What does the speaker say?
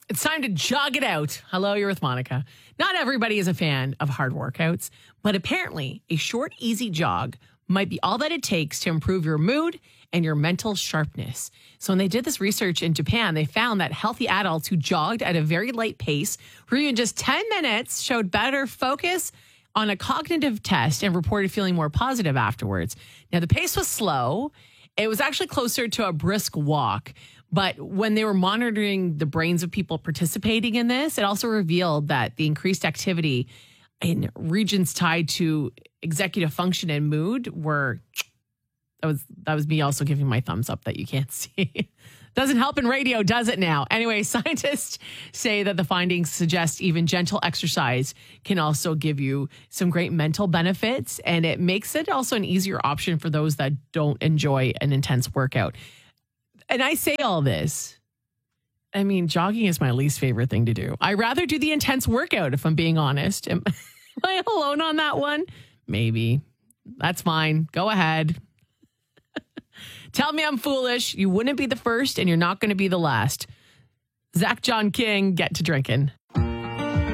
It's time to jog it out. Hello, you're with Monica. Not everybody is a fan of hard workouts, but apparently a short, easy jog might be all that it takes to improve your mood and your mental sharpness. So when they did this research in Japan, they found that healthy adults who jogged at a very light pace for even just 10 minutes showed better focus on a cognitive test and reported feeling more positive afterwards. Now, the pace was slow. It was actually closer to a brisk walk. But when they were monitoring the brains of people participating in this, it also revealed that the increased activity in regions tied to executive function and mood were, that was me also giving my thumbs up that you can't see. Doesn't help in radio, does it now? Anyway, scientists say that the findings suggest even gentle exercise can also give you some great mental benefits, and it makes it also an easier option for those that don't enjoy an intense workout. And I say all this, I mean, jogging is my least favorite thing to do. I rather do the intense workout, if I'm being honest. Am I alone on that one? Maybe. That's fine. Go ahead. Tell me I'm foolish. You wouldn't be the first and you're not going to be the last. Zach John King, get to drinking.